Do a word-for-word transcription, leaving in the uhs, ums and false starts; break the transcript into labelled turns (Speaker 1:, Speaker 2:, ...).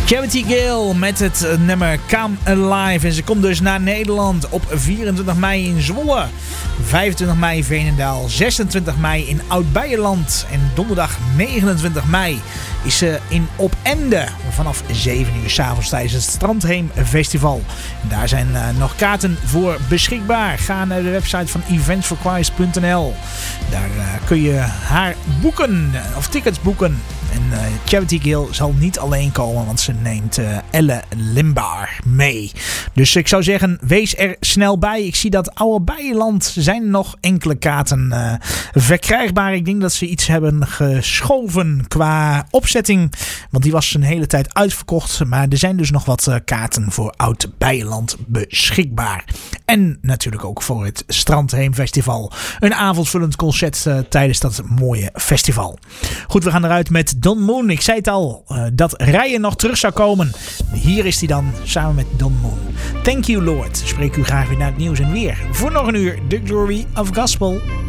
Speaker 1: Charity Gale met het nummer Come Alive. En ze komt dus naar Nederland op vierentwintig mei in Zwolle. vijfentwintig mei Veenendaal. zesentwintig mei in Oud-Beijerland. En donderdag negenentwintig mei is ze in Opende. Vanaf zeven uur 's avonds tijdens het Strandheem Festival. En daar zijn uh, nog kaarten voor beschikbaar. Ga naar de website van events for christ punt n l. Daar uh, kun je haar boeken. Of tickets boeken. En uh, Charity Gale zal niet alleen komen, want ze neemt uh, Elle Limbaar mee. Dus ik zou zeggen, wees er snel bij. Ik zie dat Oude Beijerland zijn nog enkele kaarten uh, verkrijgbaar. Ik denk dat ze iets hebben geschoven qua opzetting. Want die was een hele tijd uitverkocht. Maar er zijn dus nog wat uh, kaarten voor Oud Beijerland beschikbaar. En natuurlijk ook voor het Strandheem Festival. Een avondvullend concert uh, tijdens dat mooie festival. Goed, we gaan eruit met Don Moon. Ik zei het al, uh, dat Ryan nog terug zou komen. Hier is hij dan, samen met Don Moon. Thank you Lord. Spreek u graag weer naar het nieuws en weer. Voor nog een uur, The Glory of Gospel.